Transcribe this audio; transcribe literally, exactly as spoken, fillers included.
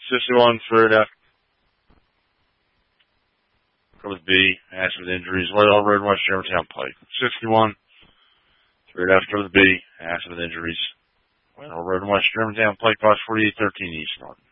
sixty-one, third after. With B, asked with injuries. Whitehall Road, West Germantown Pike. sixty-one, third after with B, asked with injuries. Whitehall Road, West Germantown Pike, box forty-eight thirteen East Norton.